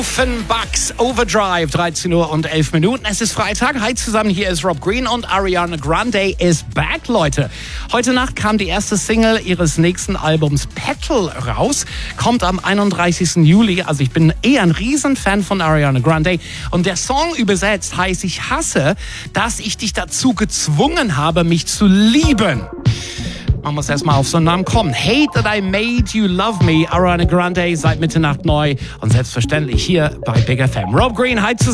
Bucks Overdrive, 13 Uhr und 11 Minuten. Es ist Freitag. Hi zusammen, hier ist Rob Green und Ariana Grande is back, Leute. Heute Nacht kam die erste Single ihres nächsten Albums Petal raus. Kommt am 31. Juli. Also ich bin ein Riesenfan von Ariana Grande. Und der Song übersetzt heißt, ich hasse, dass ich dich dazu gezwungen habe, mich zu lieben. Man muss erstmal auf so einen Namen kommen. Hate that I made you love me. Ariana Grande seit Mitternacht neu und selbstverständlich hier bei Big FM. Rob Green, hi zusammen.